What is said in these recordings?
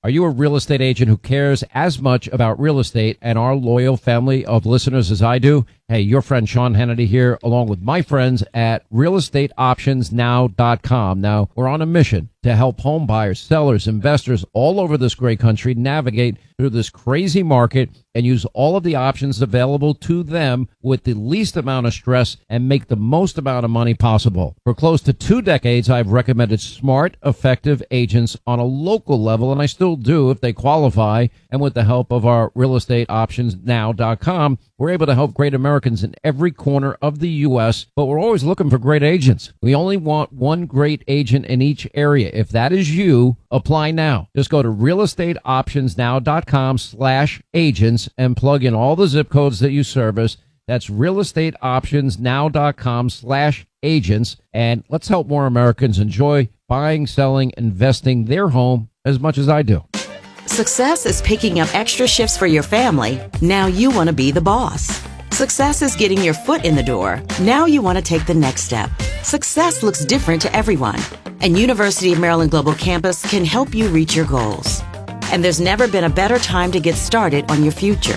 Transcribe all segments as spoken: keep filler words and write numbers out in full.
Are you a real estate agent who cares as much about real estate and our loyal family of listeners as I do? Hey, your friend Sean Hannity here, along with my friends at real estate options now dot com. Now, we're on a mission to help home buyers, sellers, investors all over this great country navigate through this crazy market and use all of the options available to them with the least amount of stress and make the most amount of money possible. For close to two decades, I've recommended smart, effective agents on a local level, and I still do if they qualify. And with the help of our real estate options now dot com, we're able to help great Americans in every corner of the U S, but we're always looking for great agents. We only want one great agent in each area. If that is you, apply now. Just go to real estate options now dot com slash agents and plug in all the zip codes that you service. That's real estate options now dot com slash agents. And let's help more Americans enjoy buying, selling, investing their home as much as I do. Success is picking up extra shifts for your family. Now you want to be the boss. Success is getting your foot in the door. Now you want to take the next step. Success looks different to everyone, and University of Maryland Global Campus can help you reach your goals. And there's never been a better time to get started on your future.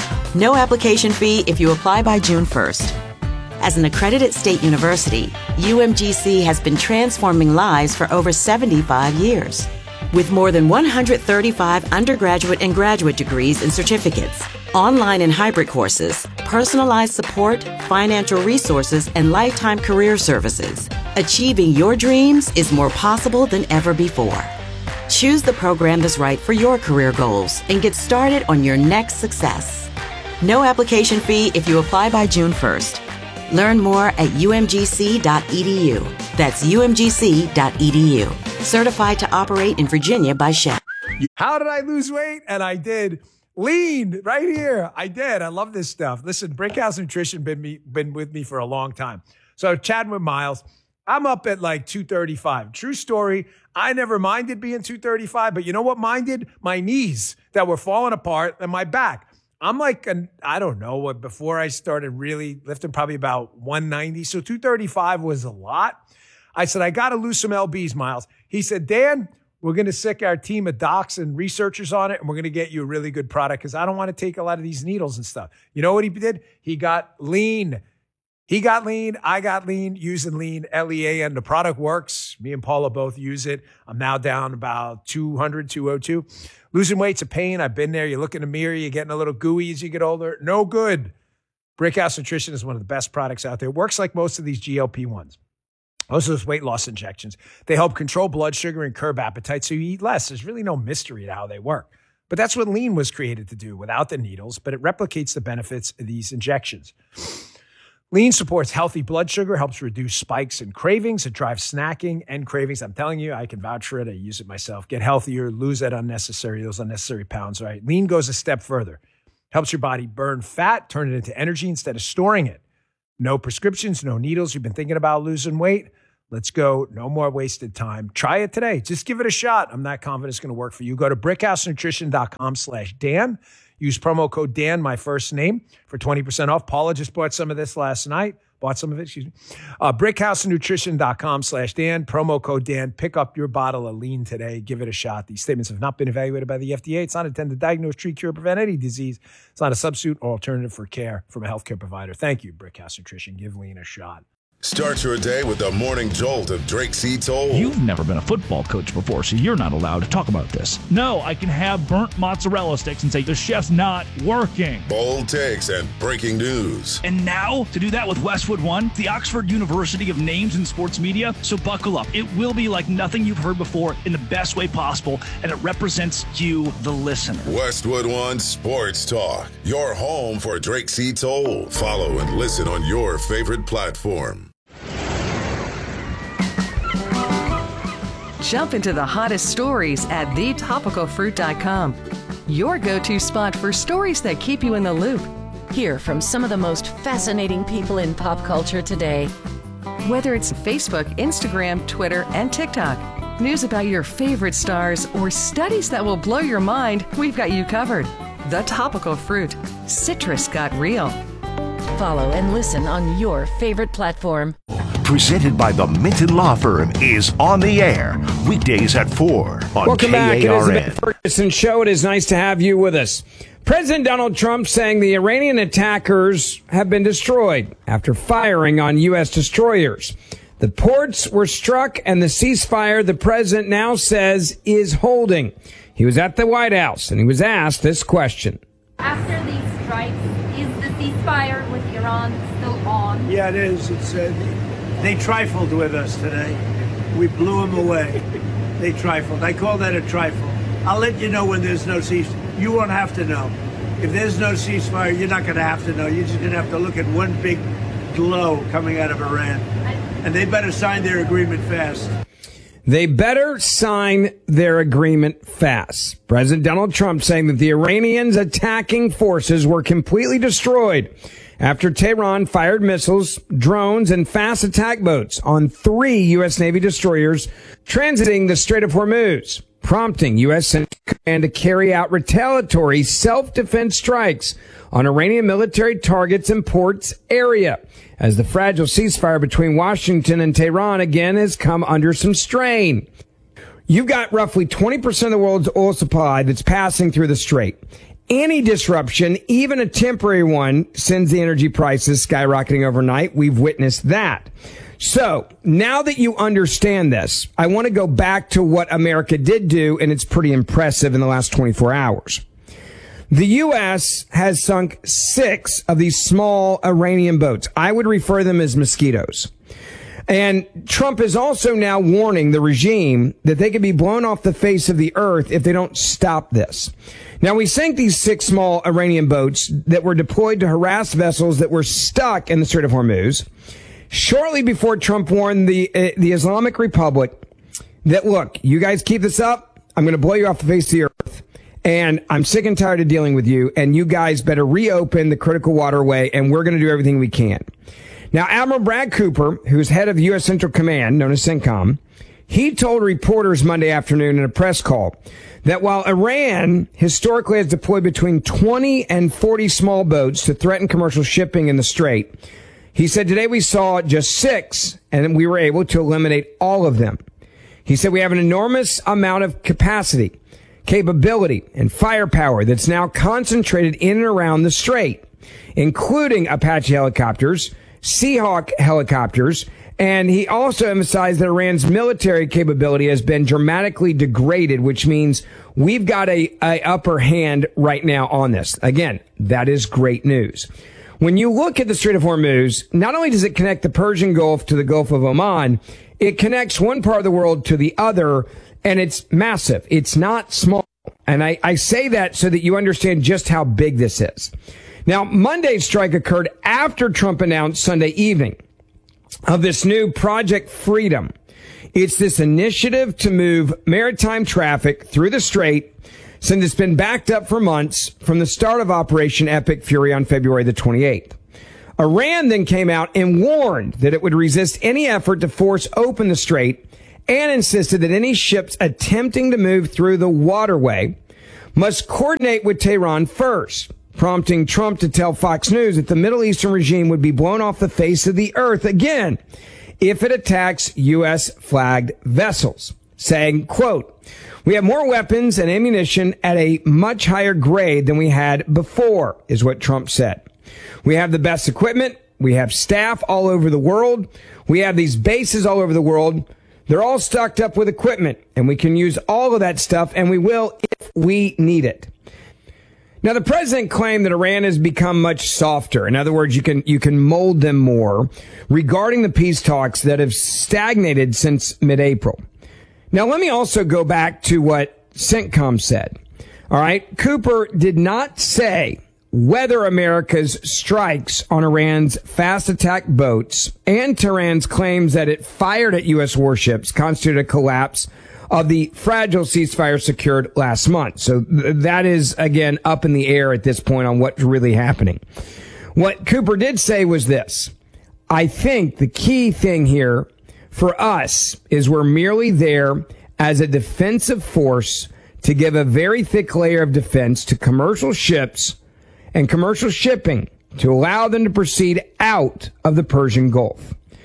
No application fee if you apply by June first. As an accredited state university, U M G C has been transforming lives for over seventy-five years. With more than one hundred thirty-five undergraduate and graduate degrees and certificates, online and hybrid courses, personalized support, financial resources, and lifetime career services, achieving your dreams is more possible than ever before. Choose the program that's right for your career goals and get started on your next success. No application fee if you apply by June first. Learn more at U M G C dot E D U. That's U M G C dot E D U. Certified to operate in Virginia by Shell. How did I lose weight? And I did. Lean right here. I did. I love this stuff. Listen, Brickhouse Nutrition been me been with me for a long time. So chatting with Miles, I'm up at like two thirty-five. True story. I never minded being two thirty-five, but you know what minded? My knees that were falling apart and my back. I'm like, an, I don't know what, before I started really lifting, probably about one ninety. So two thirty-five was a lot. I said, I got to lose some L Bs, Miles. He said, Dan, we're going to sick our team of docs and researchers on it, and we're going to get you a really good product because I don't want to take a lot of these needles and stuff. You know what he did? He got lean. He got lean. I got lean using lean, L E A N. The product works. Me and Paula both use it. I'm now down about two hundred, two oh two. Losing weight's a pain. I've been there. You look in the mirror, you're getting a little gooey as you get older. No good. Brickhouse Nutrition is one of the best products out there. It works like most of these G L P ones. Most of those weight loss injections. They help control blood sugar and curb appetite so you eat less. There's really no mystery to how they work. But that's what lean was created to do without the needles, but it replicates the benefits of these injections. Lean supports healthy blood sugar, helps reduce spikes and cravings. It drives snacking and cravings. I'm telling you, I can vouch for it. I use it myself. Get healthier, lose that unnecessary, those unnecessary pounds, right? Lean goes a step further. Helps your body burn fat, turn it into energy instead of storing it. No prescriptions, no needles. You've been thinking about losing weight? Let's go. No more wasted time. Try it today. Just give it a shot. I'm not confident it's going to work for you. Go to brickhouse nutrition dot com slash Dan. Use promo code Dan, my first name, for twenty percent off. Paula just bought some of this last night. Bought some of it, excuse me. Uh, brickhouse nutrition dot com slash Dan. Promo code Dan. Pick up your bottle of lean today. Give it a shot. These statements have not been evaluated by the F D A. It's not intended to diagnose, treat, cure, prevent any disease. It's not a substitute or alternative for care from a healthcare provider. Thank you, Brickhouse Nutrition. Give lean a shot. Start your day with the morning jolt of Drake C. Toll. You've never been a football coach before, so you're not allowed to talk about this. No, I can have burnt mozzarella sticks and say the chef's not working. Bold takes and breaking news. And now, to do that with Westwood One, the Oxford University of names in sports media. So buckle up. It will be like nothing you've heard before in the best way possible, and it represents you, the listener. Westwood One Sports Talk, your home for Drake C. Toll. Follow and listen on your favorite platform. Jump into the hottest stories at the topical fruit dot com. Your go-to spot for stories that keep you in the loop. Hear from some of the most fascinating people in pop culture today. Whether it's Facebook, Instagram, Twitter, and TikTok, news about your favorite stars, or studies that will blow your mind, we've got you covered. The Topical Fruit. Citrus got real. Follow and listen on your favorite platform. presented by the Minton Law Firm, is on the air weekdays at four on Welcome K A R N. back. It is the Ben Ferguson Show. It is nice to have you with us. President Donald Trump saying the Iranian attackers have been destroyed after firing on U S destroyers. The ports were struck and the ceasefire, the president now says, is holding. He was at the White House and he was asked this question. After these strikes, is the ceasefire with Iran still on? Yeah, it is. It's uh, they trifled with us today. We blew them away. They trifled. I call that a trifle. I'll let you know when there's no ceasefire. You won't have to know. If there's no ceasefire, you're not going to have to know. You're just going to have to look at one big glow coming out of Iran. And they better sign their agreement fast. They better sign their agreement fast. President Donald Trump saying that the Iranians' attacking forces were completely destroyed after Tehran fired missiles, drones, and fast attack boats on three U S. Navy destroyers transiting the Strait of Hormuz, prompting U S. Central Command to carry out retaliatory self-defense strikes on Iranian military targets and ports area, as the fragile ceasefire between Washington and Tehran again has come under some strain. You've got roughly twenty percent of the world's oil supply that's passing through the strait. Any disruption, even a temporary one, sends the energy prices skyrocketing overnight. We've witnessed that. So now that you understand this, I want to go back to what America did do, and it's pretty impressive in the last twenty-four hours. The U S has sunk six of these small Iranian boats. I would refer them as mosquitoes. And Trump is also now warning the regime that they could be blown off the face of the earth if they don't stop this. Now, we sank these six small Iranian boats that were deployed to harass vessels that were stuck in the Strait of Hormuz shortly before Trump warned the uh, the Islamic Republic that, look, you guys keep this up, I'm going to blow you off the face of the earth. And I'm sick and tired of dealing with you, and you guys better reopen the critical waterway, and we're going to do everything we can. Now, Admiral Brad Cooper, who's head of U S. Central Command, known as CENTCOM, he told reporters Monday afternoon in a press call that while Iran historically has deployed between twenty and forty small boats to threaten commercial shipping in the Strait, he said today we saw just six, and we were able to eliminate all of them. He said we have an enormous amount of capacity, capability, and firepower that's now concentrated in and around the strait, including Apache helicopters, Seahawk helicopters, and he also emphasized that Iran's military capability has been dramatically degraded, which means we've got a, a upper hand right now on this. Again, that is great news. When you look at the Strait of Hormuz, not only does it connect the Persian Gulf to the Gulf of Oman, it connects one part of the world to the other, and it's massive. It's not small. And I, I say that so that you understand just how big this is. Now, Monday's strike occurred after Trump announced Sunday evening of this new Project Freedom. It's this initiative to move maritime traffic through the strait since it's been backed up for months from the start of Operation Epic Fury on February the twenty-eighth. Iran then came out and warned that it would resist any effort to force open the strait and insisted that any ships attempting to move through the waterway must coordinate with Tehran first, prompting Trump to tell Fox News that the Middle Eastern regime would be blown off the face of the earth again if it attacks U S flagged vessels, saying, quote, "We have more weapons and ammunition at a much higher grade than we had before," is what Trump said. "We have the best equipment. We have staff all over the world. We have these bases all over the world. They're all stocked up with equipment, and we can use all of that stuff, and we will if we need it." Now, the president claimed that Iran has become much softer. In other words, you can you can mold them more regarding the peace talks that have stagnated since mid-April. Now, let me also go back to what CENTCOM said. All right, Cooper did not say whether America's strikes on Iran's fast attack boats and Tehran's claims that it fired at U S warships constitute a collapse of the fragile ceasefire secured last month. So th- that is, again, up in the air at this point on what's really happening. What Cooper did say was this: I think the key thing here for us is we're merely there as a defensive force to give a very thick layer of defense to commercial ships and commercial shipping to allow them to proceed out of the Persian Gulf.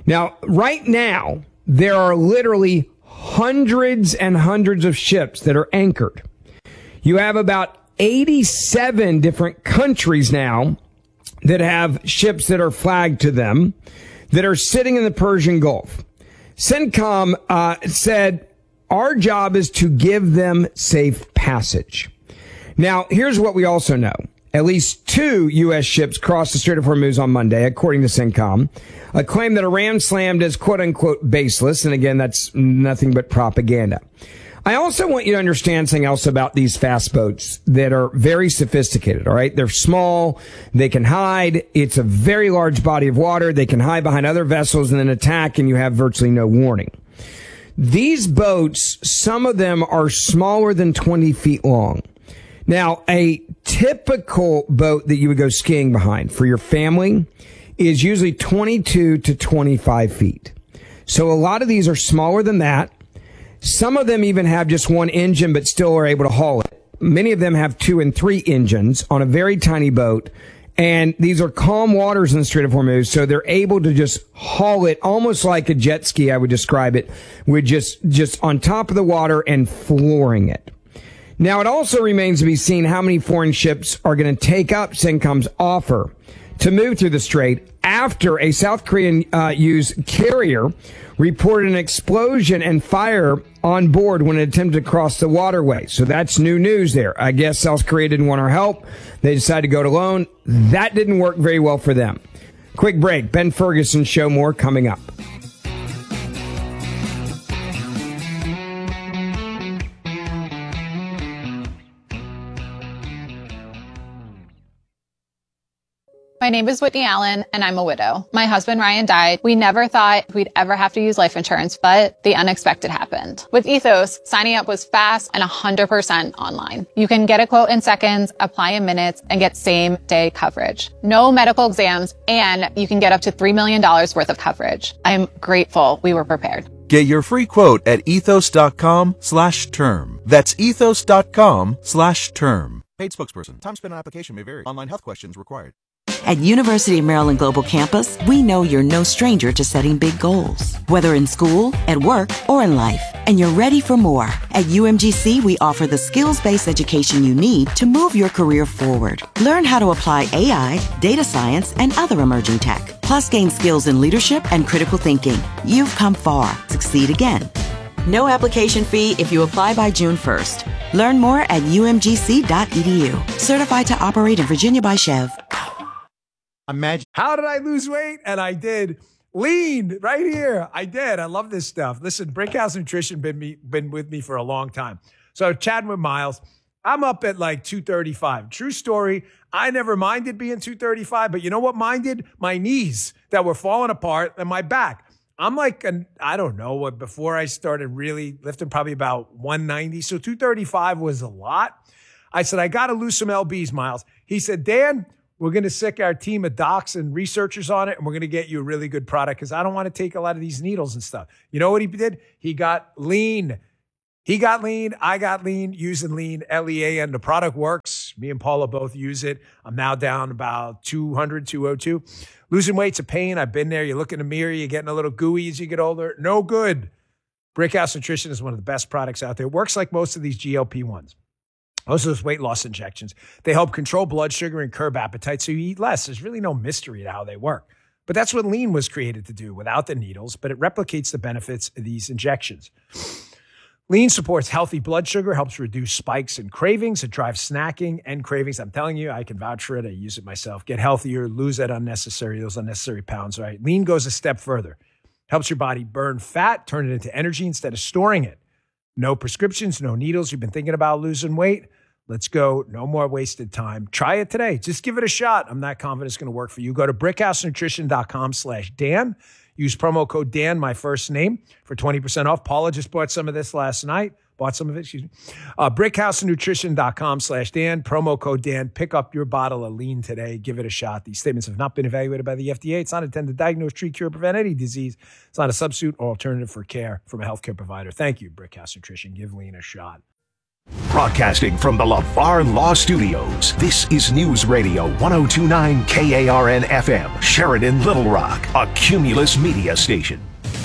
Now, right now, there are literally hundreds and hundreds of ships that are anchored. You have about eighty-seven different countries now that have ships that are flagged to them that are sitting in the Persian Gulf. CENTCOM uh, said, our job is to give them safe passage. Now, here's what we also know. At least two U S ships crossed the Strait of Hormuz on Monday, according to CENTCOM, a claim that Iran slammed as quote-unquote baseless. And again, that's nothing but propaganda. I also want you to understand something else about these fast boats that are very sophisticated, all right? They're small. They can hide. It's a very large body of water. They can hide behind other vessels and then attack, and you have virtually no warning. These boats, some of them are smaller than twenty feet long. Now, a typical boat that you would go skiing behind for your family is usually twenty-two to twenty-five feet. So a lot of these are smaller than that. Some of them even have just one engine, but still are able to haul it. Many of them have two and three engines on a very tiny boat. And these are calm waters in the Strait of Hormuz, so they're able to just haul it almost like a jet ski, I would describe it, with just, just on top of the water and flooring it. Now, it also remains to be seen how many foreign ships are going to take up CENTCOM's offer to move through the strait after a South Korean uh, used carrier reported an explosion and fire on board when it attempted to cross the waterway. So that's new news there. I guess South Korea didn't want our help. They decided to go it alone. That didn't work very well for them. Quick break. Ben Ferguson Show more coming up. My name is Whitney Allen, and I'm a widow. My husband, Ryan, died. We never thought we'd ever have to use life insurance, but the unexpected happened. With Ethos, signing up was fast and one hundred percent online. You can get a quote in seconds, apply in minutes, and get same-day coverage. No medical exams, and you can get up to three million dollars worth of coverage. I'm grateful we were prepared. Get your free quote at ethos.com slash term. That's ethos.com slash term. Paid spokesperson. Time spent on application may vary. Online health questions required. At University of Maryland Global Campus, we know you're no stranger to setting big goals, whether in school, at work, or in life, and you're ready for more. At U M G C, we offer the skills-based education you need to move your career forward. Learn how to apply A I, data science, and other emerging tech, plus gain skills in leadership and critical thinking. You've come far. Succeed again. No application fee if you apply by June first. Learn more at U M G C dot E D U. Certified to operate in Virginia by Chev. Imagine. How did I lose weight? And I did. Lean right here. I did. I love this stuff. Listen, Brickhouse Nutrition been me been with me for a long time. So chatting with Miles, I'm up at like two thirty-five. True story. I never minded being two thirty-five, but you know what minded? My knees that were falling apart and my back. I'm like, an, I don't know what, before I started really lifting, probably about one ninety. So two thirty-five was a lot. I said, I got to lose some L Bs, Miles. He said, Dan, we're going to sick our team of docs and researchers on it, and we're going to get you a really good product because I don't want to take a lot of these needles and stuff. You know what he did? He got lean. He got lean. I got lean using lean, L E A N. The product works. Me and Paula both use it. I'm now down about two hundred, two oh two. Losing weight's a pain. I've been there. You look in the mirror. You're getting a little gooey as you get older. No good. Brickhouse Nutrition is one of the best products out there. It works like most of these G L P ones. Most of those weight loss injections, they help control blood sugar and curb appetite so you eat less. There's really no mystery to how they work. But that's what lean was created to do without the needles, but it replicates the benefits of these injections. Lean supports healthy blood sugar, helps reduce spikes and cravings. It drives snacking and cravings. I'm telling you, I can vouch for it. I use it myself. Get healthier, lose that unnecessary, those unnecessary pounds, right? Lean goes a step further. Helps your body burn fat, turn it into energy instead of storing it. No prescriptions, no needles. You've been thinking about losing weight? Let's go. No more wasted time. Try it today. Just give it a shot. I'm not confident it's going to work for you. Go to brickhousenutrition.com slash Dan. Use promo code Dan, my first name, for twenty percent off. Paula just bought some of this last night. Bought some of it, excuse me. Uh, brickhousenutrition.com slash Dan. Promo code Dan. Pick up your bottle of lean today. Give it a shot. These statements have not been evaluated by the F D A. It's not intended to diagnose, treat, cure, prevent any disease. It's not a substitute or alternative for care from a healthcare provider. Thank you, Brickhouse Nutrition. Give lean a shot. Broadcasting from the LaVar Law Studios, this is News Radio one oh two point nine K A R N F M, Sheridan, Little Rock, a Cumulus media station.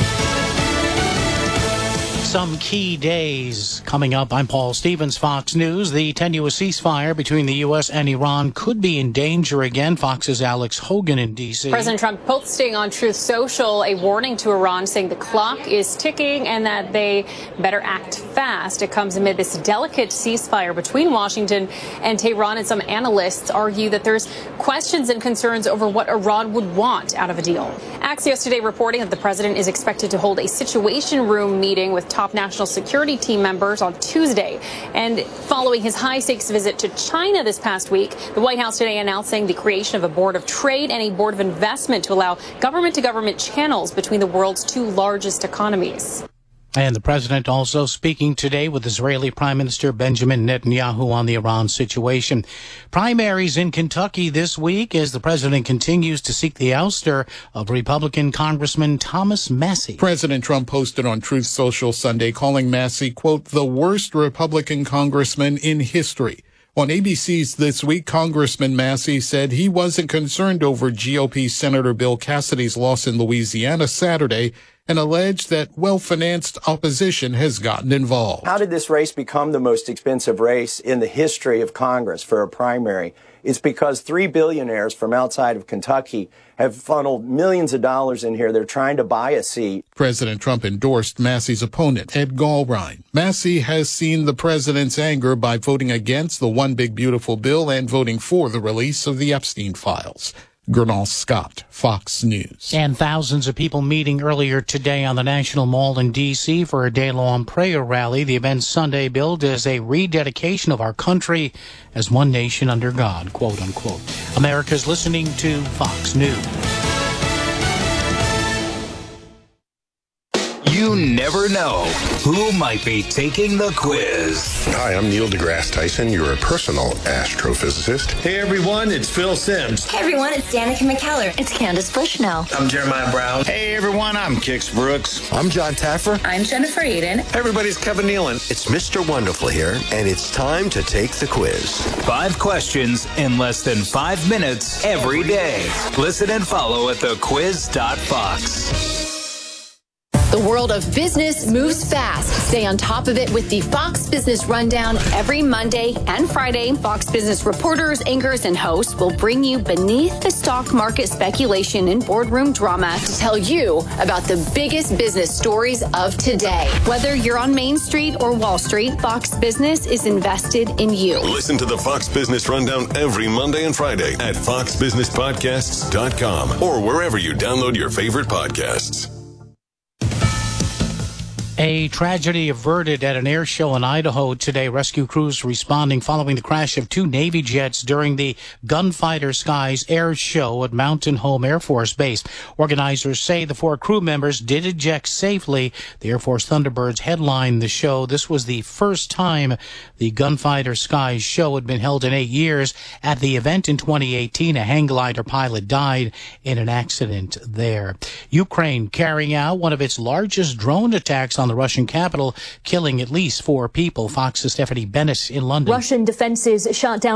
Some key days coming up. I'm Paul Stevens, Fox News. The tenuous ceasefire between the U S and Iran could be in danger again. Fox's Alex Hogan in D C. President Trump posting on Truth Social a warning to Iran saying the clock is ticking and that they better act fast. It comes amid this delicate ceasefire between Washington and Tehran, and some analysts argue that there's questions and concerns over what Iran would want out of a deal. Axios today reporting that the president is expected to hold a situation room meeting with top national security team members on Tuesday. And following his high-stakes visit to China this past week, the White House today announcing the creation of a board of trade and a board of investment to allow government-to-government channels between the world's two largest economies. And the president also speaking today with Israeli Prime Minister Benjamin Netanyahu on the Iran situation. Primaries in Kentucky this week as the president continues to seek the ouster of Republican Congressman Thomas Massie. President Trump posted on Truth Social Sunday calling Massie, quote, the worst Republican congressman in history. On A B C's This Week, Congressman Massie said he wasn't concerned over G O P Senator Bill Cassidy's loss in Louisiana Saturday and alleged that well-financed opposition has gotten involved. How did this race become the most expensive race in the history of Congress for a primary? It's because three billionaires from outside of Kentucky have funneled millions of dollars in here. They're trying to buy a seat. President Trump endorsed Massie's opponent, Ed Galbraith. Massie has seen the president's anger by voting against the One Big Beautiful Bill and voting for the release of the Epstein files. Gernal Scott, Fox News. And thousands of people meeting earlier today on the National Mall in D C for a day-long prayer rally. The event Sunday billed as a rededication of our country as one nation under God, quote unquote. America's listening to Fox News. You never know who might be taking the quiz. Hi, I'm Neil deGrasse Tyson, your personal astrophysicist. Hey everyone, it's Phil Simms. Hey everyone, it's Danica McKellar. It's Candace Bushnell. I'm Jeremiah Brown. Hey everyone, I'm Kix Brooks. I'm John Taffer. I'm Jennifer Aiden. Hey everybody's Kevin Nealon. It's Mister Wonderful here, and it's time to take the quiz. Five questions in less than five minutes every day. Listen and follow at the quiz dot fox. The world of business moves fast. Stay on top of it with the Fox Business Rundown every Monday and Friday. Fox Business reporters, anchors, and hosts will bring you beneath the stock market speculation and boardroom drama to tell you about the biggest business stories of today. Whether you're on Main Street or Wall Street, Fox Business is invested in you. Listen to the Fox Business Rundown every Monday and Friday at fox business podcasts dot com or wherever you download your favorite podcasts. A tragedy averted at an air show in Idaho today. Rescue crews responding following the crash of two Navy jets during the Gunfighter Skies air show at Mountain Home Air Force Base. Organizers say the four crew members did eject safely. The Air Force Thunderbirds headlined the show. This was the first time the Gunfighter Skies show had been held in eight years. At the event in twenty eighteen, a hang glider pilot died in an accident there. Ukraine carrying out one of its largest drone attacks on the Russian capital, killing at least four people. Fox's Stephanie Bennett in London. Russian defenses shot down